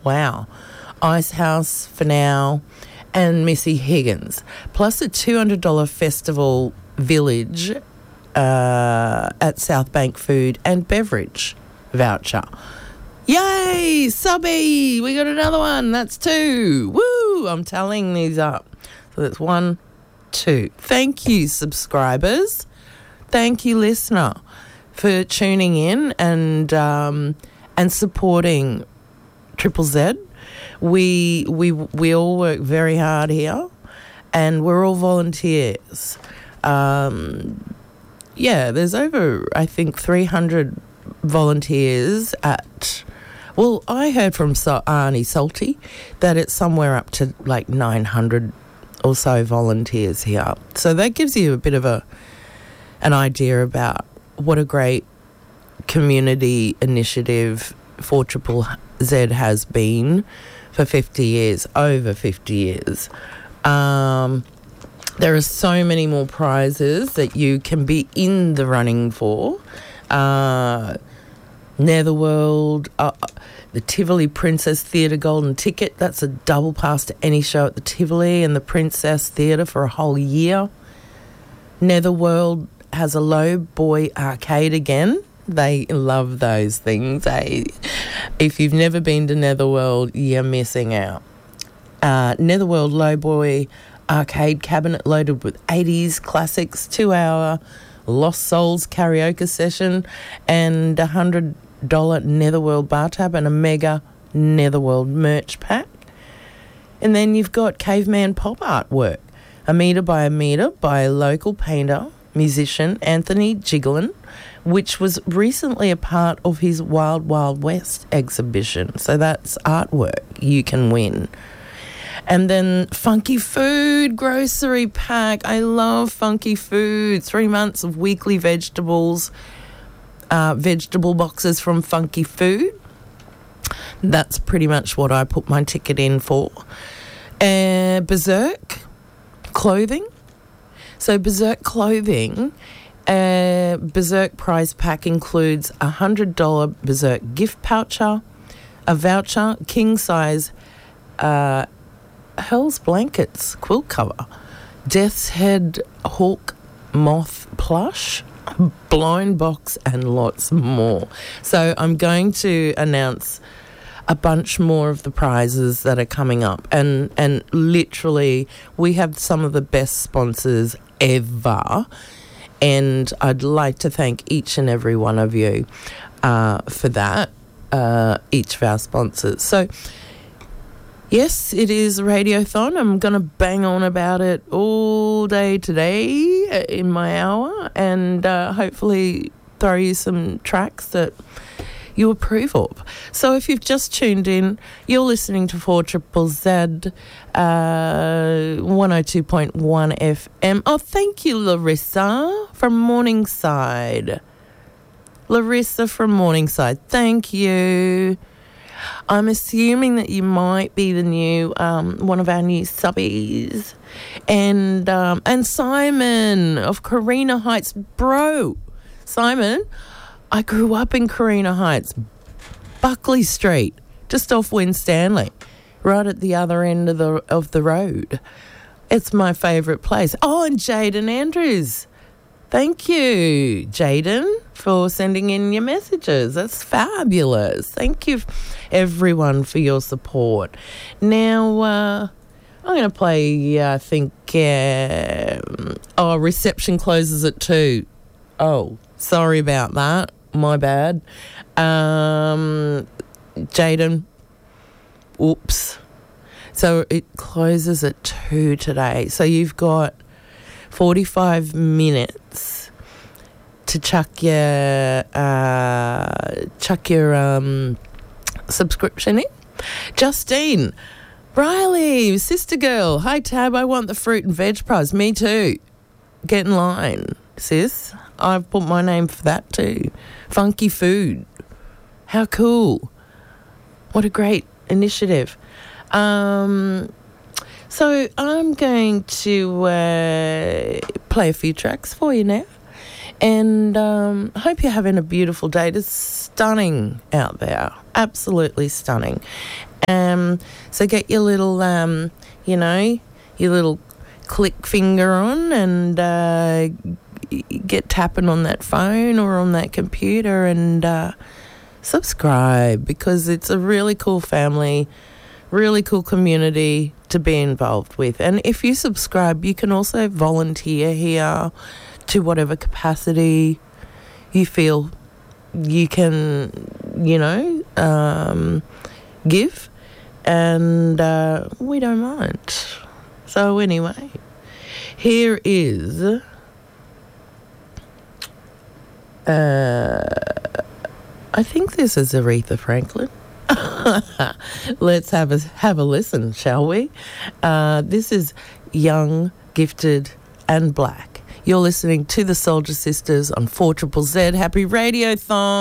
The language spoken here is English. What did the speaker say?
Wow. Icehouse for now and Missy Higgins. Plus a $200 festival village at South Bank Food and Beverage voucher. Yay, subby! We got another one. That's 2. Woo! I'm tallying these up. So that's 1, 2. Thank you, subscribers. Thank you, listener, for tuning in and supporting Triple Z. We all work very hard here, and we're all volunteers. There's over, I think, 300 volunteers at... Well, I heard from Arnie Salty that it's somewhere up to like 900 or so volunteers here. So that gives you a bit of an idea about what a great community initiative 4ZZZ has been for 50 years, over 50 years. There are so many more prizes that you can be in the running for. Netherworld, the Tivoli Princess Theatre Golden Ticket. That's a double pass to any show at the Tivoli and the Princess Theatre for a whole year. Netherworld has a low boy arcade again. They love those things. If you've never been to Netherworld, you're missing out. Netherworld low boy arcade cabinet loaded with 80s classics, 2-hour Lost Souls karaoke session, and $100 Netherworld bar tab and a mega Netherworld merch pack. And then you've got caveman pop artwork, a metre by a metre by a local painter, musician Anthony Giglin, which was recently a part of his Wild Wild West exhibition. So that's artwork you can win. And then Funky Food grocery pack. I love Funky Food. 3 months of weekly vegetable boxes from Funky Food. That's pretty much what I put my ticket in for. Berserk clothing. So Berserk clothing, Berserk prize pack includes a $100 Berserk gift voucher, a voucher, king size Hell's Blankets quilt cover, Death's Head Hawk Moth plush, blind box, and lots more. So I'm going to announce a bunch more of the prizes that are coming up, and literally we have some of the best sponsors ever, and I'd like to thank each and every one of you for that, each of our sponsors. So yes, it is Radiothon. I'm going to bang on about it all day today in my hour, and hopefully throw you some tracks that you approve of. So if you've just tuned in, you're listening to 4ZZZ 102.1 FM. Oh, thank you, Larissa from Morningside. Larissa from Morningside, thank you. I'm assuming that you might be the new one of our new subbies, and Simon of Carina Heights, bro. Simon, I grew up in Carina Heights, Buckley Street, just off Winstanley, right at the other end of the road. It's my favourite place. Oh, and Jaden Andrews. Thank you, Jaden, for sending in your messages. That's fabulous. Thank you, everyone, for your support. Now, I'm going to play, I think, reception closes at 2. Oh, sorry about that. My bad. Jaden, oops. So it closes at 2 today. So you've got 45 minutes to chuck your subscription in. Justine, Riley, sister girl. Hi, Tab, I want the fruit and veg prize. Me too. Get in line, sis. I've put my name for that too. Funky Food. How cool. What a great initiative. So I'm going to play a few tracks for you now, and I hope you're having a beautiful day. It's stunning out there, absolutely stunning. So get your little, your little click finger on and get tapping on that phone or on that computer and subscribe, because it's a really cool family, really cool community to be involved with. And if you subscribe, you can also volunteer here to whatever capacity you feel you can, give, and we don't mind. So anyway, here is I think this is Aretha Franklin. Let's have a listen, shall we? This is Young, Gifted and Black. You're listening to the Soldier Sisters on 4ZZZ. Happy Radiothon.